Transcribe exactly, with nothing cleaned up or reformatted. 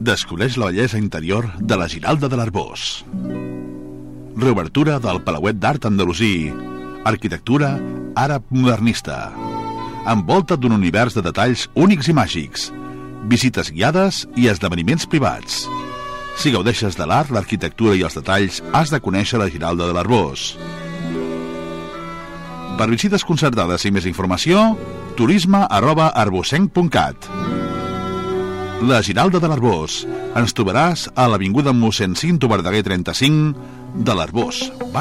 Descobreix la bellesa interior de la Giralda de l'Arboç. Reobertura del Palauet d'Art Andalusí. Arquitectura àrab modernista. Envolta't d'un univers de detalls únics i màgics. Visites guiades i esdeveniments privats. Si gaudeixes de l'art, l'arquitectura i els detalls, has de conèixer la Giralda de l'Arboç. Per visites concertades i més informació, turisme arroba arbocenc punt cat. La Giralda de l'Arboç. Ens trobaràs a l'avinguda mossèn Cinto Verdaguer trenta-cinc de l'Arboç,